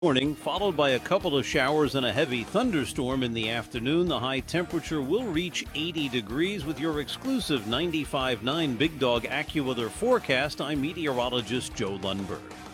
Morning, followed by a couple of showers and a heavy thunderstorm in the afternoon. The high temperature will reach 80 degrees with your exclusive 95.9 Big Dog AccuWeather forecast. I'm meteorologist Joe Lundberg.